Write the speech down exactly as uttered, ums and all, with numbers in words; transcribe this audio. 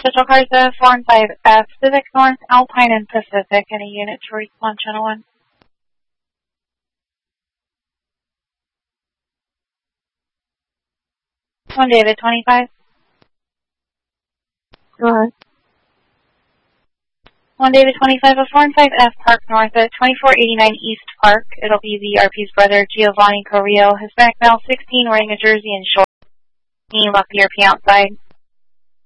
Central cars of four and five F, Civic North, Alpine, and Pacific, and a unit to respond channel one. One David, twenty-five. Go ahead. One David, twenty-five of four and five F, Park North at twenty-four eighty-nine East Park. It'll be the R P's brother, Giovanni Carrillo, Hispanic male, sixteen, wearing a jersey and shorts. Lucky R P outside.